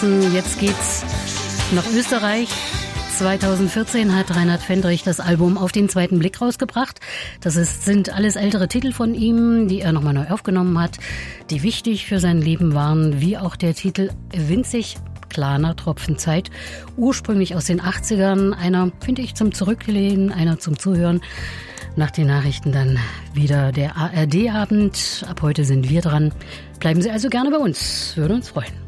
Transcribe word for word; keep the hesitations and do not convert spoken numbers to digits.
lassen. Jetzt geht's nach Österreich. zweitausendvierzehn hat Reinhard Fendrich das Album Auf den zweiten Blick rausgebracht. Das ist, sind alles ältere Titel von ihm, die er nochmal neu aufgenommen hat, die wichtig für sein Leben waren, wie auch der Titel Winzig kleiner Tropfen Zeit, ursprünglich aus den achtzigern. Einer, finde ich, zum Zurücklehnen, einer zum Zuhören. Nach den Nachrichten dann wieder der A R D-Abend. Ab heute sind wir dran. Bleiben Sie also gerne bei uns. Würde uns freuen.